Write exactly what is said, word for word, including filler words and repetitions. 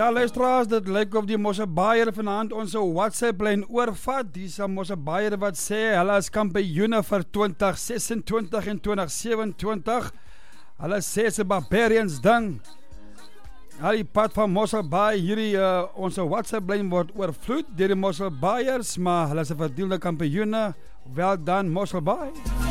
Ja, luisteraars, dit lyk of die Mosselbaaier vanaand onze WhatsApp-lyn oorvat. Die is een Mosselbaaier wat sê, hulle is kampioene vir twintig sesentwintig en twintig sewenentwintig. Hulle sê se Barbarians ding. Al die pad van Mosselbaai, hierdie uh, onze WhatsApp-lyn word oorvloed deur die Mosselbaaiers, maar hulle is 'n verdiende kampioene. Wel dan, Mosselbaai.